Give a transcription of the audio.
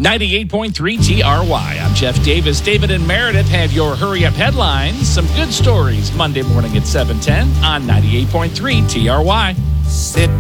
98.3 TRY. I'm Jeff Davis. David and Meredith have your Hurry Up headlines. Some good stories Monday morning at 7:10 on 98.3 TRY. Sit